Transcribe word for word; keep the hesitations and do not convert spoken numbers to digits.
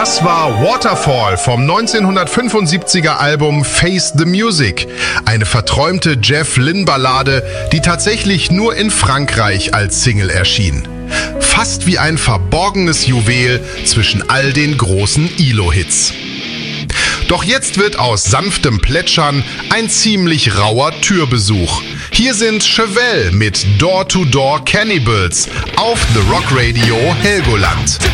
Das war Waterfall vom neunzehnhundertfünfundsiebziger Album Face the Music. Eine verträumte Jeff Lynne-Ballade, die tatsächlich nur in Frankreich als Single erschien. Fast wie ein verborgenes Juwel zwischen all den großen E L O-Hits. Doch jetzt wird aus sanftem Plätschern ein ziemlich rauer Türbesuch. Hier sind Chevelle mit Door to Door Cannibals auf The Rock Radio Helgoland.